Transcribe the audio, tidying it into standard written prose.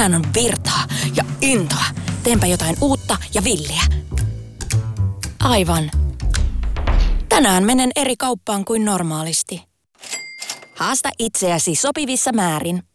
Tänään on virtaa ja intoa. Teenpä jotain uutta ja villiä. Aivan. Tänään menen eri kauppaan kuin normaalisti. Haasta itseäsi sopivissa määrin.